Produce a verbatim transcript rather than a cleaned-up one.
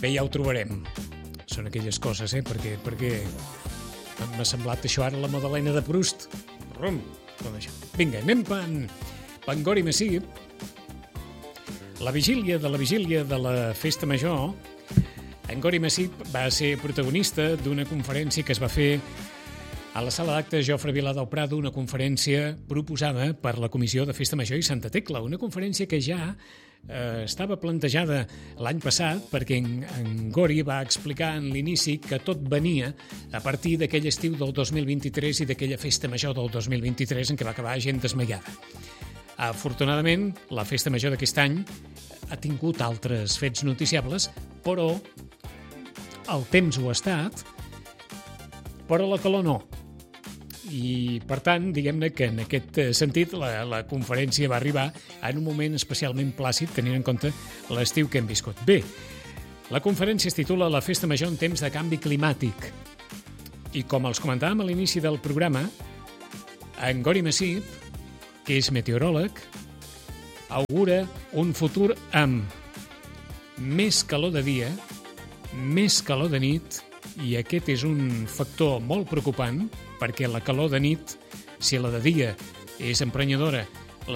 Bé, ja ho trobarem. Són aquelles coses, eh? Perquè, perquè m'ha semblat això ara la Madalena de Proust. Rum, com això. Vinga, anem pan, Pangori Massip. La vigília de la vigília de la Festa Major, en Gori Massip va ser protagonista d'una conferència que es va fer a la sala d'actes Jofre Vilà del Prado, una conferència proposada per la Comissió de Festa Major i Santa Tecla, una conferència que ja eh, estava plantejada l'any passat perquè en, en Gori va explicar en l'inici que tot venia a partir d'aquell estiu del dos mil vint-i-tres i d'aquella Festa Major del dos mil vint-i-tres en què va acabar gent desmaiada. Afortunadament, la Festa Major d'aquest any ha tingut altres fets noticiables, però el temps ho ha estat, però la calor no. I, per tant, diguem-ne que en aquest sentit la, la conferència va arribar en un moment especialment plàcid, tenint en compte l'estiu que hem viscut. Bé, la conferència es titula La Festa Major en temps de canvi climàtic. I com els comentàvem a l'inici del programa, en Gori Massip, que és meteoròleg, augura un futur amb més calor de dia, més calor de nit, i aquest és un factor molt preocupant, perquè la calor de nit, si la de dia és emprenyadora